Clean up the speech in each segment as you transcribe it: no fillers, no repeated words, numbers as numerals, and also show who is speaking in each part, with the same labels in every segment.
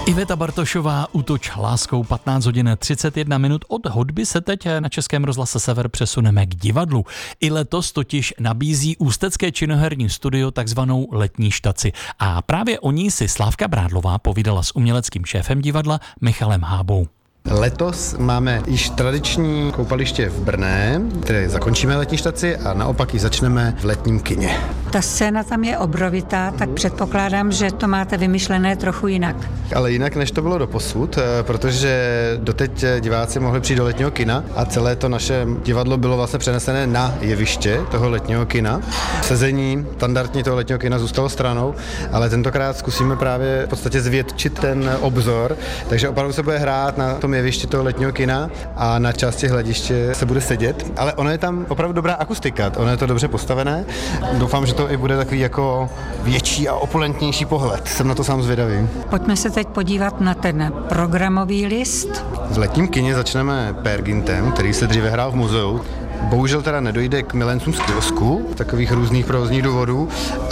Speaker 1: Iveta Bartošová, Útoč láskou, 15 hodin 31 minut. Od hudby se teď na Českém rozhlase Sever přesuneme k divadlu. I letos totiž nabízí ústecké činoherní studio takzvanou letní štaci. A právě o ní si Slávka Brádlová povídala s uměleckým šéfem divadla Michalem Hábou.
Speaker 2: Letos máme již tradiční koupaliště v Brně, které zakončíme letní štaci a naopak ji začneme v letním kině.
Speaker 3: Ta scéna tam je obrovitá, tak předpokládám, že to máte vymyšlené trochu jinak.
Speaker 2: Ale jinak, než to bylo doposud, protože doteď diváci mohli přijít do letního kina a celé to naše divadlo bylo vlastně přenesené na jeviště toho letního kina. Sezení standardně toho letního kina zůstalo stranou, ale tentokrát zkusíme právě v podstatě zvětšit ten obzor, takže opravdu se bude hrát na tom jevišti toho letního kina a na části hlediště se bude sedět, ale ono je tam opravdu dobrá akustika, ono je to dobře postavené. Doufám, že to i bude takový jako větší a opulentnější pohled. Jsem na to sám zvědavý.
Speaker 3: Pojďme se teď podívat na ten programový list.
Speaker 2: V letním kině začneme Per Gyntem, který se dříve hrál v muzeu. Bohužel teda nedojde k milencům z kiosku, takových různých provozních důvodů,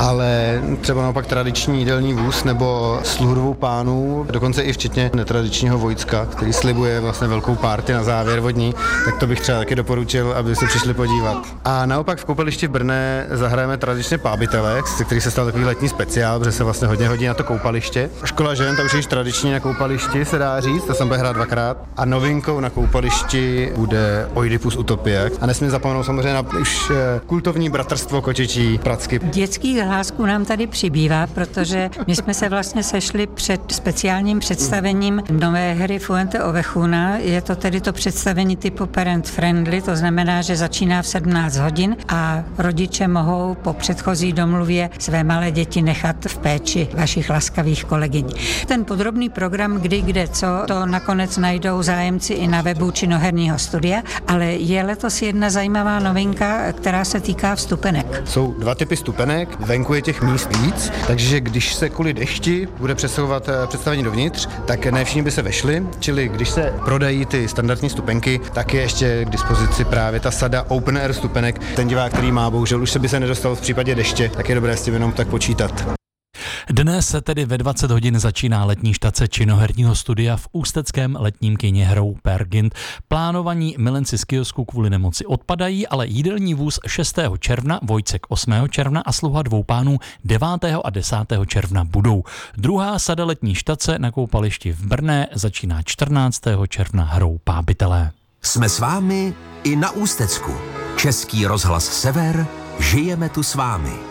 Speaker 2: ale třeba naopak tradiční jídelní vůz nebo Sluhudovou pánů, dokonce i včetně netradičního Vojcka, který slibuje vlastně velkou party na závěr vodní, tak to bych třeba taky doporučil, aby se přišli podívat. A naopak v koupališti v Brně zahrajeme tradičně Pábitele, ze který se stal takový letní speciál, protože se vlastně hodně hodí na to koupaliště. Škola žen, ta už je již tradiční na koupališti, se dá říct, to jsem bude hrát dvakrát. A novinkou na koupališti bude Oidipus Utopie. A nesmím zapomenout samozřejmě na už kultovní bratrstvo kočičí Pracky.
Speaker 3: Dětských hlásků nám tady přibývá, protože my jsme se vlastně sešli před speciálním představením nové hry Fuente Ovejuna. Je to tedy to představení typu parent friendly, to znamená, že začíná v 17 hodin a rodiče mohou po předchozí domluvě své malé děti nechat v péči vašich laskavých kolegyň. Ten podrobný program kdy, kde, co, to nakonec najdou zájemci i na webu činoherního studia, ale je letos jedna zajímavá novinka, která se týká vstupenek.
Speaker 2: Jsou dva typy vstupenek, venku je těch míst víc, takže když se kvůli dešti bude přesouvat představení dovnitř, tak ne všichni by se vešli, čili když se prodají ty standardní vstupenky, tak je ještě k dispozici právě ta sada open air vstupenek. Ten divák, který má, bohužel už se by se nedostal v případě deště, tak je dobré s tím jenom tak počítat.
Speaker 1: Dnes se tedy ve 20 hodin začíná letní štace činoherního studia v ústeckém letním kině hrou Per Gynt. Plánovaní milenci z kiosku kvůli nemoci odpadají, ale jídelní vůz 6. června, Vojcek 8. června a Sluha dvou pánů 9. a 10. června budou. Druhá sada letní štace na koupališti v Brně začíná 14. června hrou Pábitelé.
Speaker 4: Jsme s vámi i na Ústecku. Český rozhlas Sever, žijeme tu s vámi.